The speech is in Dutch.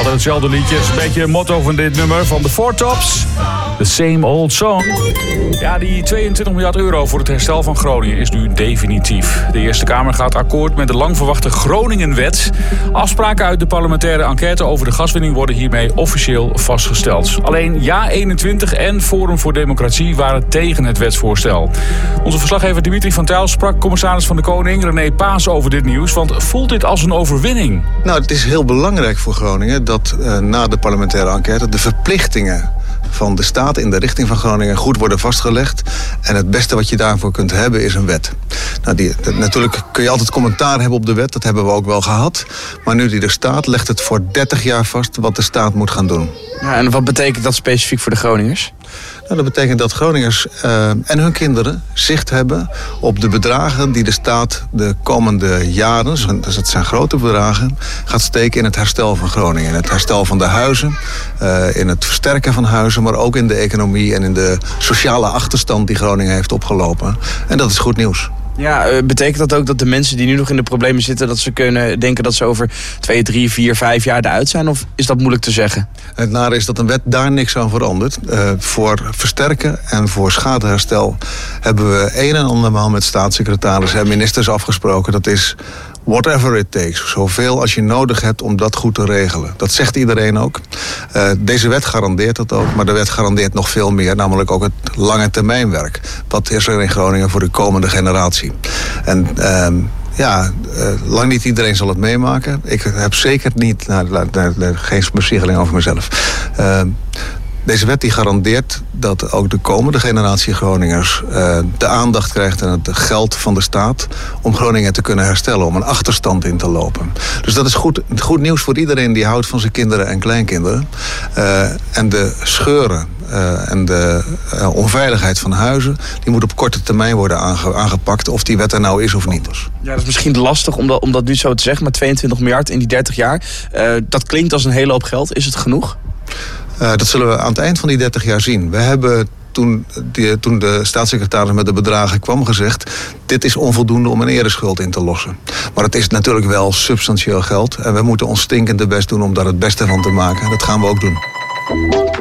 Altijd hetzelfde liedje. Het is een beetje het motto van dit nummer van de Four Tops. The same old song. Ja, die 22 miljard euro voor het herstel van Groningen is nu definitief. De Eerste Kamer gaat akkoord met de lang verwachte Groningenwet. Afspraken uit de parlementaire enquête over de gaswinning worden hiermee officieel vastgesteld. Alleen Ja21 en Forum voor Democratie waren tegen het wetsvoorstel. Onze verslaggever Dimitri van Tuyl sprak commissaris van de Koning René Paas over dit nieuws. Want voelt dit als een overwinning? Nou, het is heel belangrijk voor Groningen dat na de parlementaire enquête de verplichtingen van de staat in de richting van Groningen goed worden vastgelegd. En het beste wat je daarvoor kunt hebben is een wet. Nou, natuurlijk kun je altijd commentaar hebben op de wet, dat hebben we ook wel gehad. Maar nu die er staat, legt het voor 30 jaar vast wat de staat moet gaan doen. Ja, en wat betekent dat specifiek voor de Groningers? Nou, dat betekent dat Groningers en hun kinderen zicht hebben op de bedragen die de staat de komende jaren, dus het zijn grote bedragen, gaat steken in het herstel van Groningen. In het herstel van de huizen, in het versterken van huizen, maar ook in de economie en in de sociale achterstand die Groningen heeft opgelopen. En dat is goed nieuws. Ja, betekent dat ook dat de mensen die nu nog in de problemen zitten, dat ze kunnen denken dat ze over 2, 3, 4, 5 jaar eruit zijn? Of is dat moeilijk te zeggen? Het nare is dat een wet daar niks aan verandert. Voor versterken en voor schadeherstel hebben we een en andermaal met staatssecretaris en ministers afgesproken. Dat is whatever it takes. Zoveel als je nodig hebt om dat goed te regelen. Dat zegt iedereen ook. Deze wet garandeert dat ook. Maar de wet garandeert nog veel meer. Namelijk ook het lange termijnwerk. Wat is er in Groningen voor de komende generatie? En lang niet iedereen zal het meemaken. Ik heb zeker niet, geen besiegeling over mezelf. Deze wet die garandeert dat ook de komende generatie Groningers de aandacht krijgt en het geld van de staat om Groningen te kunnen herstellen, om een achterstand in te lopen. Dus dat is goed nieuws voor iedereen die houdt van zijn kinderen en kleinkinderen. En de scheuren en de onveiligheid van huizen, die moet op korte termijn worden aangepakt, of die wet er nou is of niet. Ja, dat is misschien lastig om dat nu zo te zeggen, maar 22 miljard in die 30 jaar, dat klinkt als een hele hoop geld. Is het genoeg? Dat zullen we aan het eind van die 30 jaar zien. We hebben toen de staatssecretaris met de bedragen kwam gezegd, dit is onvoldoende om een ereschuld in te lossen. Maar het is natuurlijk wel substantieel geld en we moeten ons stinkende best doen om daar het beste van te maken. Dat gaan we ook doen.